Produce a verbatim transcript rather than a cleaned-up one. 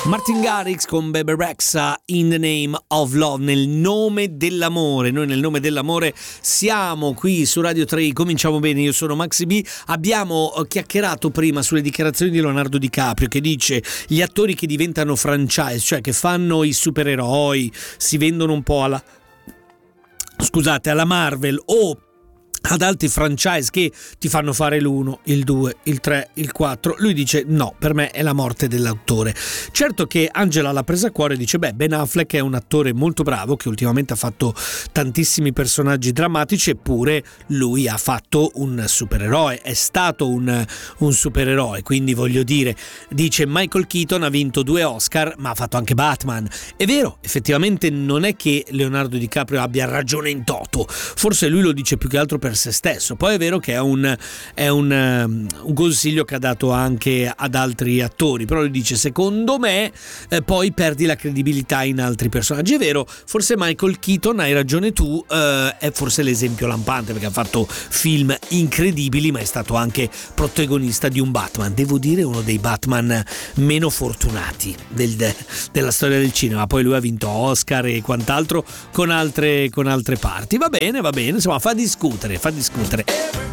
Martin Garrix con Bebe Rexha, In the Name of Love, nel nome dell'amore. Noi nel nome dell'amore siamo qui su Radio tre, cominciamo bene. Io sono Maxi B. Abbiamo chiacchierato prima sulle dichiarazioni di Leonardo DiCaprio, che dice gli attori che diventano franchise, cioè che fanno i supereroi, si vendono un po' alla scusate alla Marvel o ad altri franchise che ti fanno fare l'uno, il due, il tre, il quattro. Lui dice no, per me è la morte dell'autore. Certo che Angela l'ha presa a cuore e dice beh, Ben Affleck è un attore molto bravo che ultimamente ha fatto tantissimi personaggi drammatici, eppure lui ha fatto un supereroe, è stato un, un supereroe, quindi voglio dire, dice Michael Keaton ha vinto due Oscar ma ha fatto anche Batman. È vero, effettivamente non è che Leonardo DiCaprio abbia ragione in toto, forse lui lo dice più che altro per se stesso. Poi è vero che è un, è un, um, un consiglio che ha dato anche ad altri attori, però lui dice secondo me eh, poi perdi la credibilità in altri personaggi. È vero, forse Michael Keaton, hai ragione tu, eh, è forse l'esempio lampante perché ha fatto film incredibili ma è stato anche protagonista di un Batman, devo dire uno dei Batman meno fortunati del, de, della storia del cinema. Poi lui ha vinto Oscar e quant'altro con altre, con altre parti. Va bene, va bene, insomma fa discutere fa discutere